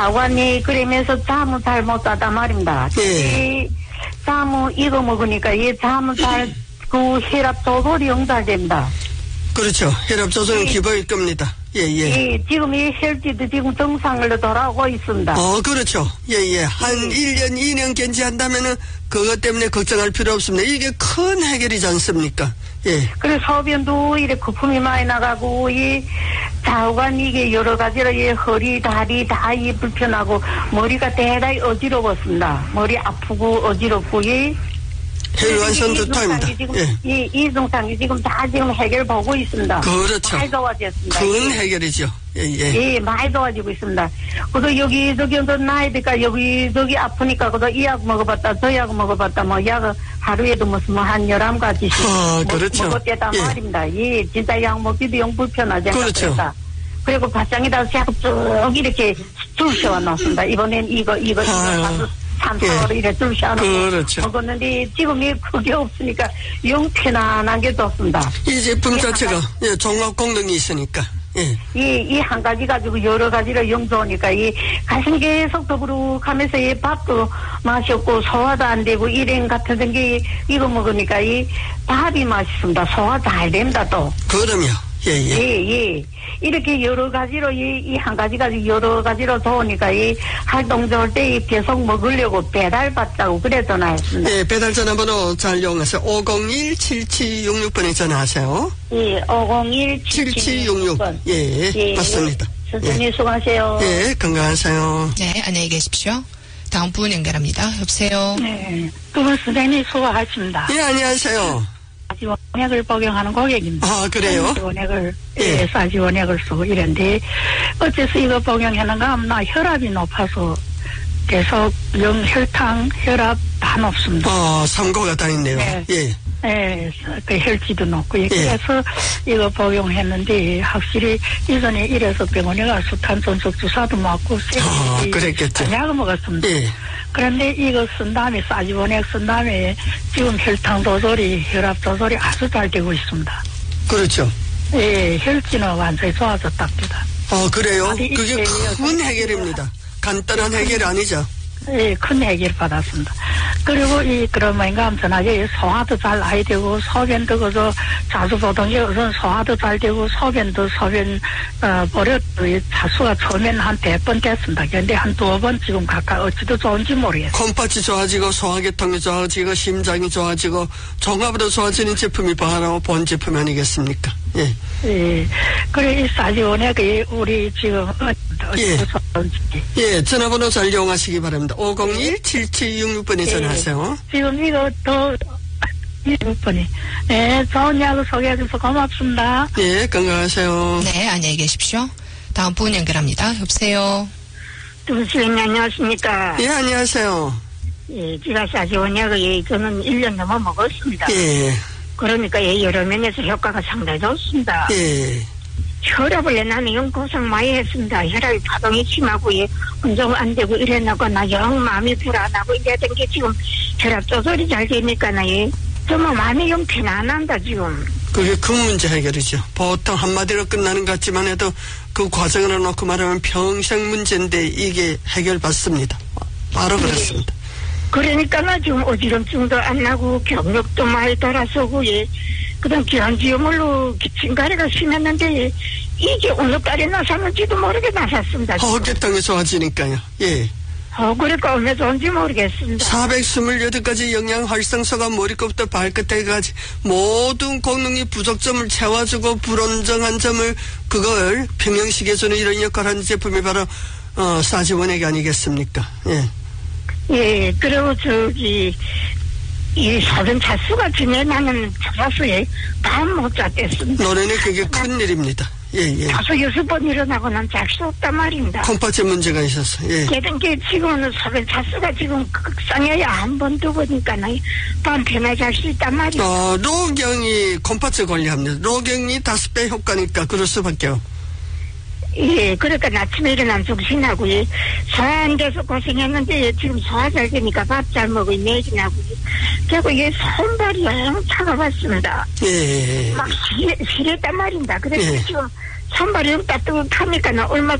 자관이 그러면서 잠을 잘 못 자다 말입니다. 예. 잠을 이거 먹으니까 이 잠을 잘 그 혈압 조절이 용달됩니다. 그렇죠. 혈압 조절은 기본일 겁니다. 예. 지금 이 혈지도 지금 정상으로 돌아오고 있습니다. 그렇죠. 예. 한 1년, 2년 견지한다면은 그것 때문에 걱정할 필요 없습니다. 이게 큰 해결이지 않습니까? 예. 그래서 소변도 이렇게 거품이 많이 나가고, 이 좌우간 이게 여러 가지로 이 허리, 다리 다 이 불편하고, 머리가 대단히 어지러웠습니다. 머리 아프고 어지럽고, 혈관선 좋답니다. 이 증상이 지금 다 지금 해결 보고 있습니다. 그렇죠. 많이 좋아졌습니다. 큰 해결이죠. 예. 많이 좋아지고 있습니다. 그래서 여기저기 나이니까 여기저기 아프니까 그래서 이 약 먹어봤다, 저 약 먹어봤다, 뭐 약 하루에도 무슨 한 11가지씩 그렇죠. 먹었대단 말입니다. 진짜 약 먹기도 영 불편하지. 그렇죠. 그리고 바짱에다 자꾸 쭉 이렇게 줄 세워놨습니다. 이번엔 이거 3,4월 이래 줄 세워놓고 그렇죠. 먹었는데 지금이 그게 없으니까 영 편안한 게 좋습니다. 이 제품 자체가 종합功能이 있으니까. 이 한 가지 가지고 여러 가지를 영 좋으니까 이 가슴 계속 더부룩하면서 이 밥도 맛이 없고 소화도 안 되고 일행 같은 게 이거 먹으니까 이 밥이 맛있습니다. 소화 잘 됩니다 또. 그럼요. 예. 이렇게 여러 가지로 이 한 가지 가지고 여러 가지로 좋으니까 이 활동 좋을 때 계속 먹으려고 배달 받자고 그래 전화했습니다. 예, 배달 전화번호 잘 이용하세요. 501-7766번에 전화하세요. 501-7766번. 예, 맞습니다. 선생님 수고하세요. 예, 건강하세요. 네, 안녕히 계십시오. 다음 분 연결합니다. 여보세요. 네, 두 분 선생님 수고하십니다. 예, 안녕하세요. 원액을 복용하는 고객입니다. 그래요? 원액을, 싸지 원액을 쓰고 이런데, 어째서 이거 복용하는가 하면 나 혈압이 높아서 계속 혈당, 혈압 다 높습니다. 삼고가 다 있네요. 그 혈지도 높고, 그래서 이거 복용했는데, 확실히 이전에 이래서 병원에 가서 탄천적 주사도 맞고, 그랬겠죠. 약을 먹었습니다. 그런데 이거 쓴 다음에 싸지원액 쓴 다음에 지금 혈당 조절이 혈압 조절이 아주 잘 되고 있습니다. 그렇죠. 혈지는 완전히 좋아졌답니다. 그래요? 그게 큰 해결입니다. 간단한 해결 아니죠? 큰 해결 받았습니다. 그리고 그러면가 하면 전화게 소화도 잘 나야 되고 소변도 그저 자주 보던 게 우선 소화도 잘 되고 소변 버려도 자수가 처음에는 한 100번 됐습니다. 그런데 한 2번 지금 가까이 어찌도 좋은지 모르겠어요. 콩팥이 좋아지고 소화계통이 좋아지고 심장이 좋아지고 종합으로 좋아지는 제품이 바로 본 제품 아니겠습니까? 그래 이 싸지원에 우리 지금 전화번호 잘 이용하시기 바랍니다. 501-7766번에 전화하세요. 지금 이거 더 6번이. 좋은 약을 소개해줘서 고맙습니다. 건강하세요. 네, 안녕히 계십시오. 다음 분 연결합니다. 여보세요. 선생님 안녕하십니까? 안녕하세요. 제가 싸지원약을 저는 1년 넘어 먹었습니다. 그러니까 여러 면에서 효과가 상당히 좋습니다. 혈압을 나는 영 고생 많이 했습니다. 혈압이 파동이 심하고 운동 안 되고 이래놓고 나 영 마음이 불안하고 이랬던 게 지금 혈압 조절이 잘 되니까 정말 마음이 영 편안한다 지금. 그게 큰 문제 해결이죠. 보통 한마디로 끝나는 것 같지만 해도 그 과정을 놓고 말하면 평생 문제인데 이게 해결받습니다. 바로 그렇습니다. 그러니까 나 지금 어지럼증도 안 나고 경력도 많이 돌아서고 그다음 기관지염으로 기침가래가 심했는데 이게 오늘까지 나섰는지도 모르게 나섰습니다. 어깨통이 좋아지니까요. 그러니까 얼마나 좋은지 모르겠습니다. 428가지 영양 활성소가 머리끝부터 발끝에까지 모든功能이 부족점을 채워주고 불온정한 점을 그걸 평형시켜주는 이런 역할을 하는 제품이 바로 싸지원액이 아니겠습니까? 그리고 이 소변 차수가 지내 나는 자수에 밤 못 잤댔습니다. 노래는 그게 큰일입니다. 5-6번 일어나고 난 잘 수 없단 말입니다. 콩팥에 문제가 있어서. 그런 게 지금은 소변 차수가 지금 극상해야 한 번, 2번이니까 밤 편하게 잘 수 있단 말이에요. 로경이 콩팥에 관리합니다. 로경이 5배 효과니까 그럴 수밖에요. 그러니까 아침에 일어나면 정신하고 소화 안 돼서 고생했는데 지금 소화 잘 되니까 밥 잘 먹고 내진하고 그리고 손발이 영 차가웠습니다. 막 시렸단 말입니다. 그래서 지금 손발이 영 따뜻하니까 나 얼마